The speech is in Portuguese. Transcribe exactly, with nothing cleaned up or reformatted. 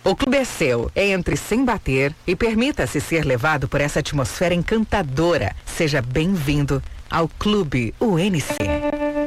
O clube é seu. Entre sem bater e permita-se ser levado por essa atmosfera encantadora. Seja bem-vindo ao Clube U N C.